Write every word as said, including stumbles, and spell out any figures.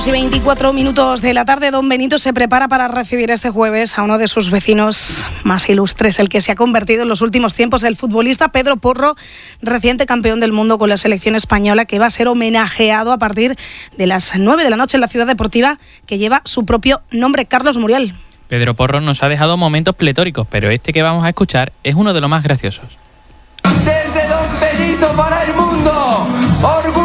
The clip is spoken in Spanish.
Y veinticuatro minutos de la tarde, don Benito se prepara para recibir este jueves a uno de sus vecinos más ilustres, el que se ha convertido en los últimos tiempos el futbolista Pedro Porro, reciente campeón del mundo con la selección española, que va a ser homenajeado a partir de las nueve de la noche en la ciudad deportiva que lleva su propio nombre. Carlos Muriel. Pedro Porro nos ha dejado momentos pletóricos, pero este que vamos a escuchar es uno de los más graciosos. Desde don Benito para el mundo, orgullo